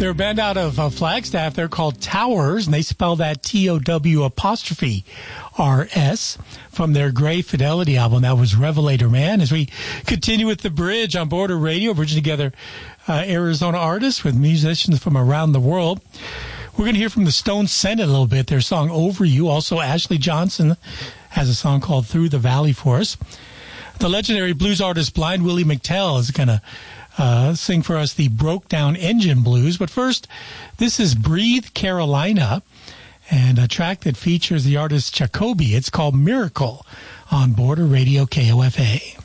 They're a band out of Flagstaff. They're called Towers, and they spell that TOW''RS from their Gray Fidelity album. That was Revelator Man. As we continue with The Bridge on Border Radio, bridging together Arizona artists with musicians from around the world. We're going to hear from the Stone Senate a little bit, their song Over You. Also, Ashley Johnson has a song called Through the Valley for us. The legendary blues artist Blind Willie McTell is going to sing for us the Broke Down Engine Blues. But first, this is Breathe Carolina, and a track that features the artist Jacoby. It's called Miracle on Border Radio KOFA.